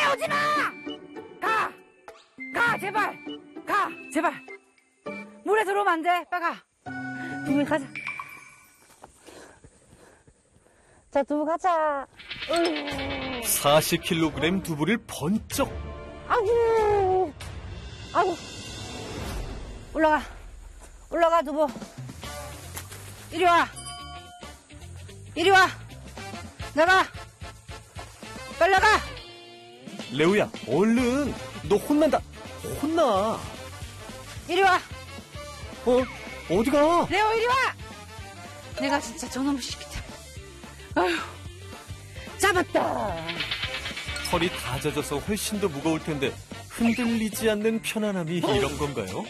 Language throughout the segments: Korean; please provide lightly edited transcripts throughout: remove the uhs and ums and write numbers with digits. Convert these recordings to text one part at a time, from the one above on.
따라오지 마! 가, 제발! 가, 제발! 물에 들어오면 안 돼, 빨리 가! 두부 가자. 자, 두부 가자. 40kg 두부를 번쩍. 아이고, 올라가, 두부. 이리 와, 나가, 빨리 나가. 레오야, 얼른. 너 혼난다. 혼나. 이리 와, 어디가? 레오 이리 와. 내가 진짜 저놈을 시키자. 아휴, 잡았다. 털이 다 젖어서 훨씬 더 무거울 텐데 흔들리지 않는 편안함이 이런 건가요?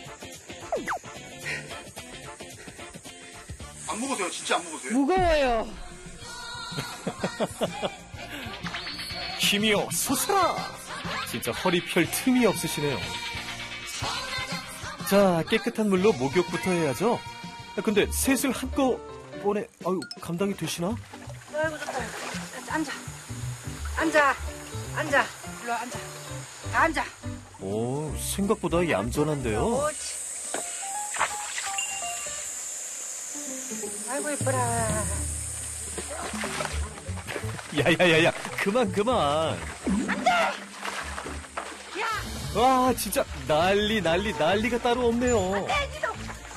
안 먹으세요? 진짜 안 먹으세요? 무거워요. 힘이여 솟아라. 진짜 허리 펼 틈이 없으시네요. 자, 깨끗한 물로 목욕부터 해야죠. 근데 셋을 한꺼번에 감당이 되시나? 아이고 좋다. 앉아. 일로 와, 앉아. 다 앉아. 오, 생각보다 얌전한데요. 옳지. 아이고 이뻐라. 야야야야, 그만. 안돼. 야. 와, 진짜 난리가 따로 없네요. 니도.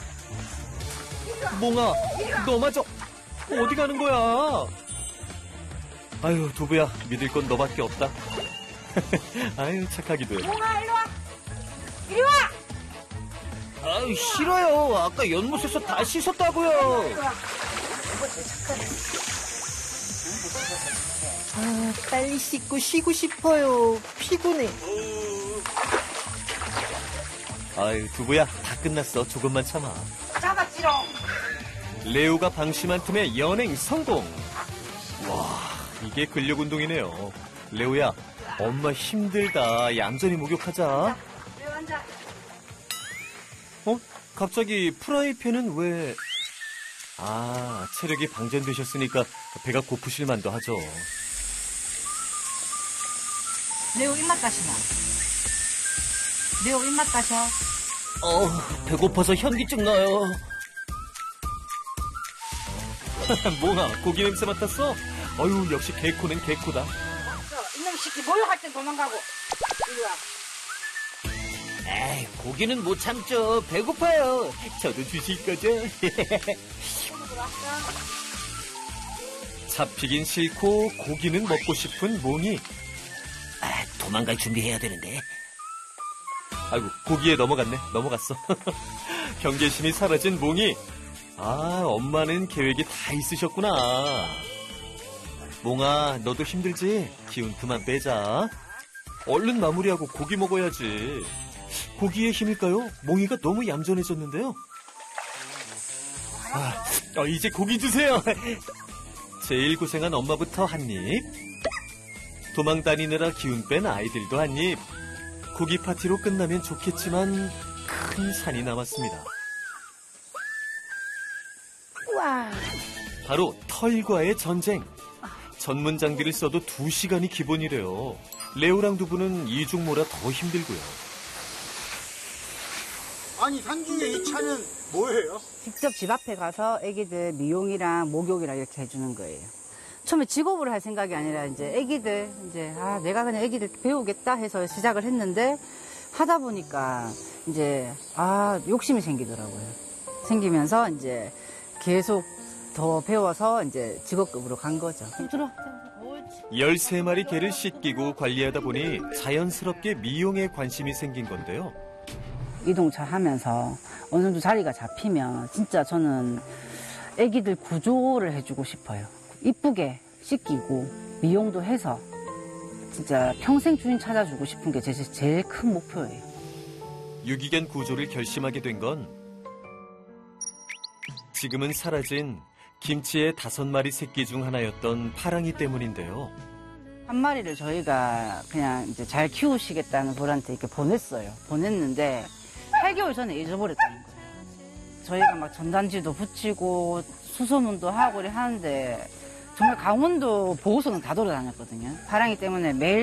몽아, 너마저 어디 가는 거야? 아유, 두부야, 믿을 건 너밖에 없다. 아유, 착하기도 해. 몽아 일로 와. 이리 와. 아유, 싫어요. 아까 연못에서 다 씻었다고요. 이리 와. 이거 제일 착하네. 아, 빨리 씻고 쉬고 싶어요. 피곤해. 아유, 두부야, 다 끝났어. 조금만 참아. 잡았지롱. 레오가 방심한 틈에 연행 성공. 와, 이게 근력 운동이네요. 레오야, 엄마 힘들다. 얌전히 목욕하자. 레오 앉아. 갑자기 프라이팬은 왜... 아, 체력이 방전되셨으니까 배가 고프실 만도 하죠. 레오 입맛 가시나? 레오 입맛 가셔. 배고파서 현기증 나요. 몽아, 고기 냄새 맡았어? 어휴, 역시 개코는 개코다. 이놈 새끼 목욕할 땐 도망가고. 이리 와. 에이, 고기는 못 참죠. 배고파요. 저도 주실 거죠? 잡히긴 싫고 고기는 먹고 싶은 몽이. 도망갈 준비해야 되는데. 아이고, 고기에 넘어갔어. 경계심이 사라진 몽이. 아, 엄마는 계획이 다 있으셨구나. 몽아, 너도 힘들지? 기운 그만 빼자. 얼른 마무리하고 고기 먹어야지. 고기의 힘일까요? 몽이가 너무 얌전해졌는데요. 이제 고기 주세요. 제일 고생한 엄마부터 한 입. 도망 다니느라 기운 뺀 아이들도 한 입. 고기 파티로 끝나면 좋겠지만 큰 산이 남았습니다. 우와. 바로 털과의 전쟁. 전문 장비를 써도 2시간이 기본이래요. 레오랑 두부는 이중모라 더 힘들고요. 아니, 상중에 이 차는 뭐예요? 직접 집 앞에 가서 애기들 미용이랑 목욕이랑 이렇게 해주는 거예요. 처음에 직업으로 할 생각이 아니라 이제 애기들 내가 그냥 애기들 배우겠다 해서 시작을 했는데 하다 보니까 이제 욕심이 생기더라고요. 생기면서 이제 계속 더 배워서 이제 직업급으로 간 거죠. 들어. 13마리 개를 씻기고 관리하다 보니 자연스럽게 미용에 관심이 생긴 건데요. 이동차 하면서 어느 정도 자리가 잡히면 진짜 저는 애기들 구조를 해주고 싶어요. 이쁘게 씻기고 미용도 해서 진짜 평생 주인 찾아주고 싶은 게 제일 큰 목표예요. 유기견 구조를 결심하게 된 건 지금은 사라진 김치의 5마리 새끼 중 하나였던 파랑이 때문인데요. 한 마리를 저희가 그냥 이제 잘 키우시겠다는 분한테 이렇게 보냈는데 8개월 전에 잊어버렸다는 거예요. 저희가 막 전단지도 붙이고 수소문도 하고 하는데 정말 강원도 보호소는 다 돌아다녔거든요. 파랑이 때문에 매일